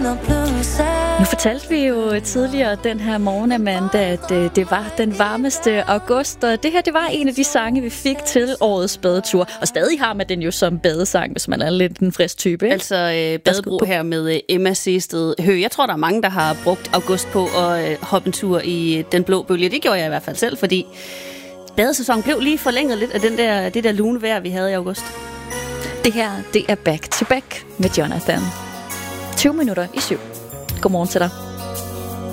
Nu fortalte vi jo tidligere den her morgen, Amanda, at det var den varmeste august, og det her, det var en af de sange, vi fik til årets badetur. Og stadig har man den jo som badesang, hvis man er lidt en frisk type, ikke? Altså badebro her med Emma Seested Høgh. Jeg tror, der er mange, der har brugt august på at hoppe en tur i den blå bølge. Det gjorde jeg i hvert fald selv, fordi badesæsonen blev lige forlænget lidt af det der lune vejr, vi havde i august. Det her, det er Back to Back med Jonathan. 20 minutter i 7. Godmorgen til dig.